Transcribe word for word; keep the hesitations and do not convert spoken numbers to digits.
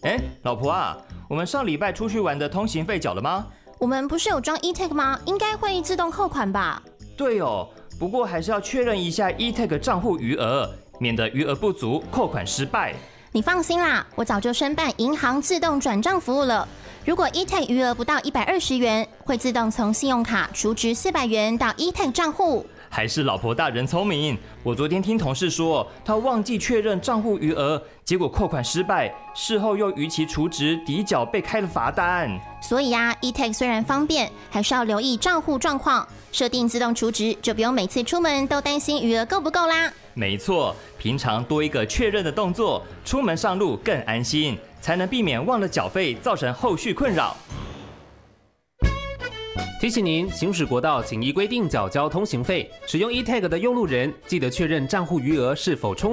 哎，老婆啊，我们上礼拜出去玩的通行费缴了吗？ 我们不是有装 e-tag 吗？应该会自动扣款吧？ 对哦，不过还是要确认一下 e-tag 账户余额，免得余额不足，扣款失败。 你放心啦，我早就申办银行自动转账服务了。如果 e-tag 余额不到一百二十元，会自动从信用卡储值四百元到 e-tag 账户。 还是老婆大人聪明。我昨天听同事说，他忘记确认账户余额，结果扣款失败，事后又逾期储值抵缴，被开了罚单。 所以啊 ，e-tag 虽然方便，还是要留意账户状况，设定自动储值，就不用每次出门都担心余额够不够啦。 没错，平常多一个确认的动作，出门上路更安心，才能避免忘了缴费造成后续困扰。 提醒您，行驶国道请依规定缴交通行费。使用 e-tag 的用路人，记得确认账户余额是否充